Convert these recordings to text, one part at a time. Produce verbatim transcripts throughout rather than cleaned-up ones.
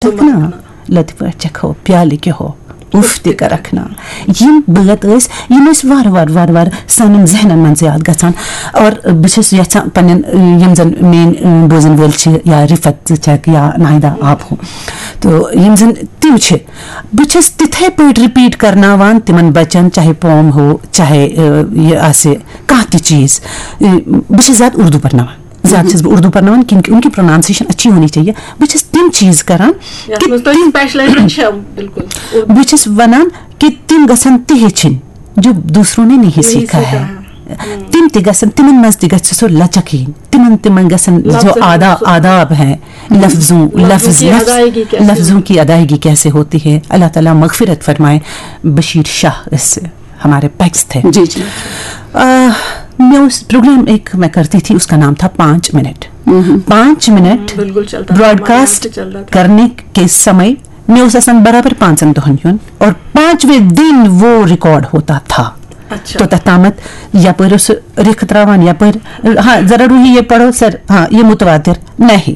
चखना लत पे चखो प्याले के हो उफ तक रखना यम बात वार वार वार वार सान जहनन मन याद गसान और बस यचान पन्न यम जन मेन बोजन वोल या रिफत चक या नाहिदा आप हो तो यम जन तिम बस तिथे पे रिपीट करनावान तिमन बचन चाहे पोम हो चाहे ये आसे कह ती चीज बस ज्यादा उर्दू पढ़ना ज्यादा चीज उर्दू पढ़ना क्योंकि उनकी प्रोनाउंसिएशन अच्छी होनी चाहिए बस तिम चीज करान बस वनान कि तिम गसन ति हेचिन जो दूसरों ने नहीं सीखा है तिम ति गसन तिमन मज ति गस सो लचकीन तिमन तिमन गसन जो आदा आदाब हैं लफ्जों लफ्ज लफ्जों की अदायगी कैसे होती है। अल्लाह ताला मगफिरत फरमाए। बशीर शाह इससे हमारे पैक्स थे जी जी। मैं उस प्रोग्राम एक मैं करती थी उसका नाम था पाँच मिनट पाँच मिनट ब्रॉडकास्ट करने के समय मैं उस असन बराबर पाँच दोहन और पांचवें दिन वो रिकॉर्ड होता था। अच्छा। तो ततामत या पर उस रिख त्रावान या पर हाँ जरा रूही ये पढ़ो सर हाँ ये मुतवातिर नहीं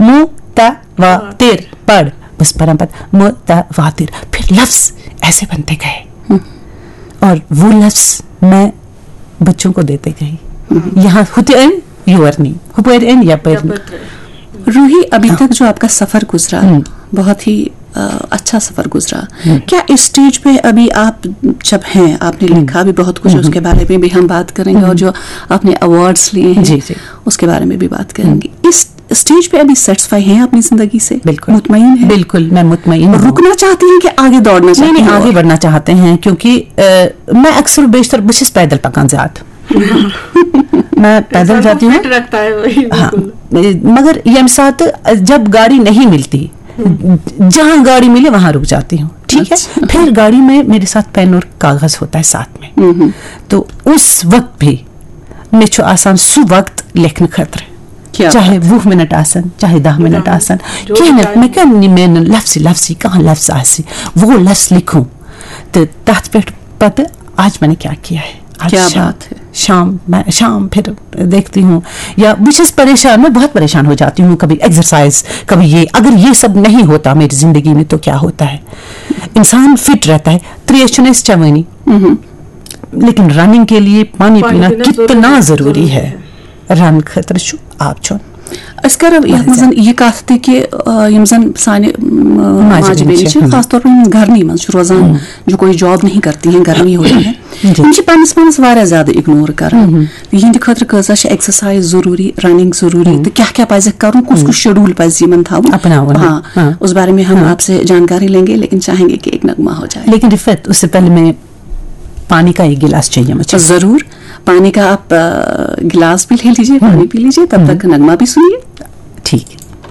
मुतवातिर पढ़ बस परम्पत मुतवातिर फिर लफ्ज ऐसे बनते गए और वो लफ्ज मैं बच्चों को देते गई। यहाँ हुतैन युवरनी हुपैन या पर रूही अभी तक जो आपका सफर गुजरा बहुत ही आ, अच्छा सफर गुजरा। क्या इस स्टेज पे अभी आप जब हैं आपने लिखा भी बहुत कुछ उसके बारे में भी हम बात करेंगे और जो आपने अवार्ड्स लिए हैं जी जी उसके बारे में भी बात करेंगे। इस स्टेज पे अभी सेटिस्फाई हैं अपनी जिंदगी से? बिल्कुल मुतमईन हैं? बिल्कुल मैं मुतमईन हूं। रुकना चाहती हैं कि आगे दौड़ना चाहती हैं? नहीं आगे बढ़ना चाहते हैं क्योंकि आ, मैं अक्सर बेशतर बस पैदल पकान जात मैं पैदल जाती हूँ हाँ, मगर यम साथ जब गाड़ी नहीं मिलती जहां गाड़ी मिले वहां रुक जाती हूँ ठीक है। फिर गाड़ी में मेरे साथ पेन और कागज होता है साथ में तो उस वक्त भी मेरे आसान सु वक्त लिखने खतरे चाहे वो मिनट आसन चाहे दह मिनट आसन मैं क्या मैं लफ्सी लफ्सी कहाँ लफ्ज आसी वो लफ्ज लिखूं तो तहत पे पता आज मैंने क्या किया है। आज क्या शाम, बात है शाम मैं शाम फिर देखती हूँ या विशेष परेशान मैं बहुत परेशान हो जाती हूँ कभी एक्सरसाइज कभी ये अगर ये सब नहीं होता मेरी जिंदगी में तो क्या होता है। इंसान फिट रहता है त्रियशनेस चवनी लेकिन रनिंग के लिए पानी पीना कितना जरूरी है। रन खतर छु आप चुन अस्कर ये कथ थी कि यम जन साने माज बेन खास तौर पर घरनी मन रोजान जो कोई जॉब नहीं करती हैं गर्मी होती है पन्नस पन्नस वारिया ज्यादा इग्नोर कर यहंद खतर कसा एक्सरसाइज जरूरी रनिंग जरूरी तो क्या क्या पज करूँ कुछ कुछ शेड्यूल पज यमन थावन हाँ उस बारे में हम आपसे जानकारी लेंगे लेकिन चाहेंगे कि एक नगमा हो जाए। लेकिन रिफत उससे पहले मैं पानी का एक गिलास चाहिए मुझे। जरूर पानी का आप गिलास भी ले लीजिए पानी पी लीजिए तब तक नगमा भी सुनिए। ठीक है।